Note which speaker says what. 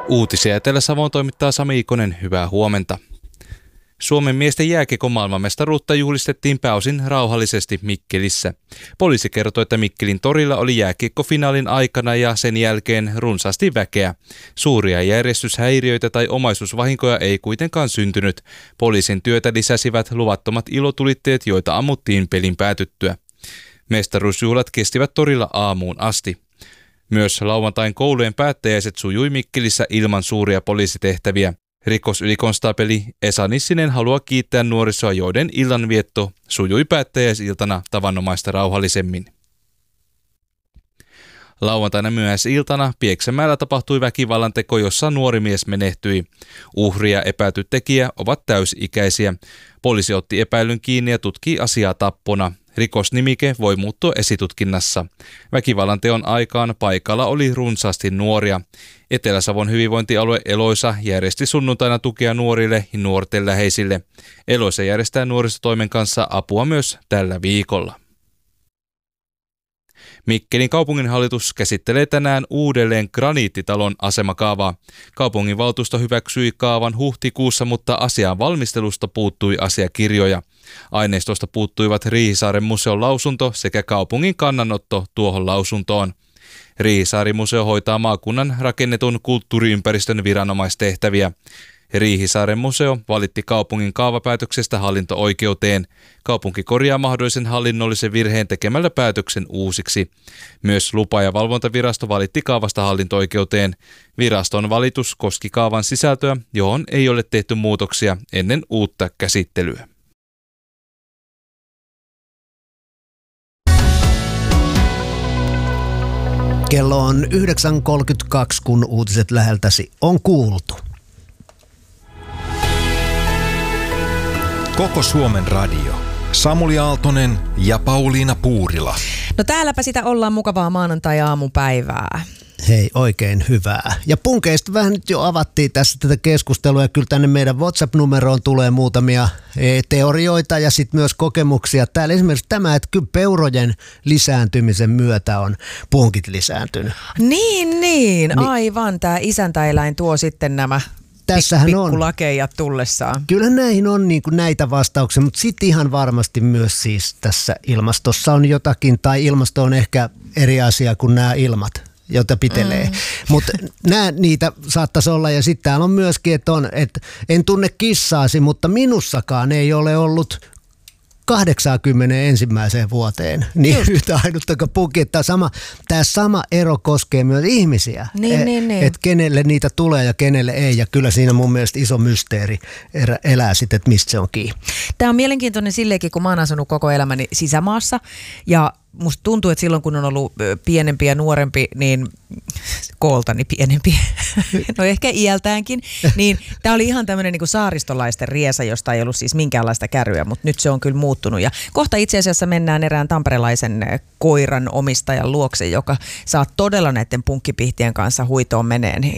Speaker 1: Uutisia Etelä-Savon toimittaa Sami Ikonen, hyvää huomenta. Suomen miesten jääkiekon maailmanmestaruutta juhlistettiin pääosin rauhallisesti Mikkelissä. Poliisi kertoi, että Mikkelin torilla oli jääkiekkofinaalin aikana ja sen jälkeen runsaasti väkeä. Suuria järjestyshäiriöitä tai omaisuusvahinkoja ei kuitenkaan syntynyt. Poliisin työtä lisäsivät luvattomat ilotulitteet, joita ammuttiin pelin päätyttyä. Mestaruusjuhlat kestivät torilla aamuun asti. Myös lauantain koulujen päättäjäiset sujui Mikkelissä ilman suuria poliisitehtäviä. Rikosylikonstaapeli Esa Nissinen haluaa kiittää nuorisoa, joiden illanvietto sujui päättäjäisiltana tavanomaista rauhallisemmin. Lauantaina myöhäisiltana Pieksämäellä tapahtui väkivallanteko, jossa nuori mies menehtyi. Uhri ja epäilty tekijä ovat täysi-ikäisiä. Poliisi otti epäilyn kiinni ja tutkii asiaa tappona. Rikosnimike voi muuttua esitutkinnassa. Väkivallanteon aikaan paikalla oli runsaasti nuoria. Etelä-Savon hyvinvointialue Eloisa järjesti sunnuntaina tukea nuorille ja nuorten läheisille. Eloisa järjestää nuorisotoimen kanssa apua myös tällä viikolla. Mikkelin kaupunginhallitus käsittelee tänään uudelleen Graniittitalon asemakaavaa. Kaupunginvaltuusto hyväksyi kaavan huhtikuussa, mutta asian valmistelusta puuttui asiakirjoja. Aineistosta puuttuivat Riihisaaren museon lausunto sekä kaupungin kannanotto tuohon lausuntoon. Riihisaari-museo hoitaa maakunnan rakennetun kulttuuriympäristön viranomaistehtäviä. Riihisaaren museo valitti kaupungin kaavapäätöksestä hallinto-oikeuteen. Kaupunki korjaa mahdollisen hallinnollisen virheen tekemällä päätöksen uusiksi. Myös lupa- ja valvontavirasto valitti kaavasta hallinto-oikeuteen. Viraston valitus koski kaavan sisältöä, johon ei ole tehty muutoksia ennen uutta käsittelyä.
Speaker 2: Kello on 9.32, kun uutiset läheltäsi on kuultu.
Speaker 3: Koko Suomen radio. Samuli Aaltonen ja Pauliina Puurila.
Speaker 4: No täälläpä sitä ollaan, mukavaa maanantai-aamupäivää.
Speaker 2: Hei, oikein hyvää. Ja punkeista vähän nyt jo avattiin tässä tätä keskustelua, ja kyllä tänne meidän WhatsApp-numeroon tulee muutamia teorioita ja sitten myös kokemuksia. Täällä esimerkiksi tämä, että kyllä peurojen lisääntymisen myötä on punkit lisääntynyt.
Speaker 4: Niin, aivan. Tämä isäntäeläin tuo sitten nämä pikkulakeijat tullessaan.
Speaker 2: Kyllä näihin on niin kuin näitä vastauksia, mutta sitten ihan varmasti myös siis tässä ilmastossa on jotakin, tai ilmasto on ehkä eri asia kuin nämä ilmat, jota pitelee. Mutta niitä saattaisi olla, ja sitten täällä on myöskin, että en tunne kissaasi, mutta minussakaan ei ole ollut 81 vuoteen niin yhtä ainuttakaan puki. Tämä sama ero koskee myös ihmisiä, että kenelle niitä tulee ja kenelle ei, ja kyllä siinä mun mielestä iso mysteeri elää sitten, että mistä se on kiinni.
Speaker 4: Tämä on mielenkiintoinen silleenkin, kun mä oon asunut koko elämäni sisämaassa, ja musta tuntuu, että silloin kun on ollut pienempi ja nuorempi, niin kooltani pienempi, no ehkä iältäänkin, niin tämä oli ihan tämmöinen niin kuin saaristolaisten riesa, josta ei ollut siis minkäänlaista kärryä, mutta nyt se on kyllä muuttunut. Ja kohta itse asiassa mennään erään tamperelaisen koiran omistajan luokse, joka saa todella näiden punkkipihtien kanssa huitoon meneen.